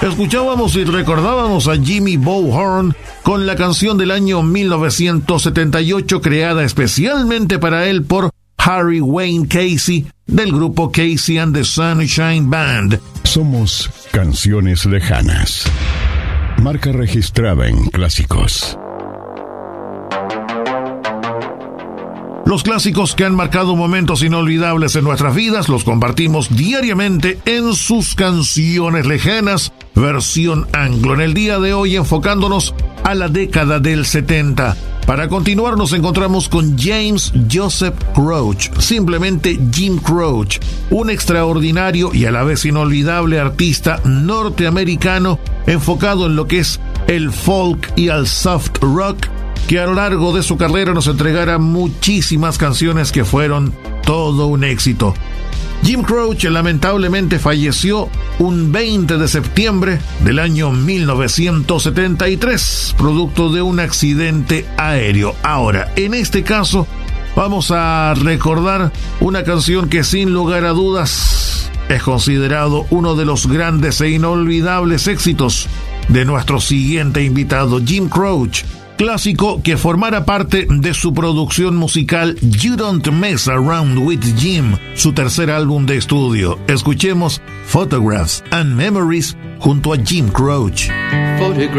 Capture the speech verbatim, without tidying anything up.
Escuchábamos y recordábamos a Jimmy Bo Horn con la canción del año mil novecientos setenta y ocho creada especialmente para él por Harry Wayne Casey del grupo Casey and the Sunshine Band. Somos Canciones Lejanas. Marca registrada en Clásicos. Los clásicos que han marcado momentos inolvidables en nuestras vidas los compartimos diariamente en sus Canciones Lejanas, versión anglo. En el día de hoy enfocándonos a la década del setenta. Para continuar nos encontramos con James Joseph Crouch, simplemente Jim Crouch, un extraordinario y a la vez inolvidable artista norteamericano enfocado en lo que es el folk y el soft rock, que a lo largo de su carrera nos entregara muchísimas canciones que fueron todo un éxito. Jim Crouch lamentablemente falleció un veinte de septiembre del año mil novecientos setenta y tres, producto de un accidente aéreo. Ahora, en este caso, vamos a recordar una canción que sin lugar a dudas es considerado uno de los grandes e inolvidables éxitos de nuestro siguiente invitado, Jim Crouch. Clásico que formara parte de su producción musical You Don't Mess Around with Jim, su tercer álbum de estudio. Escuchemos Photographs and Memories junto a Jim Crouch.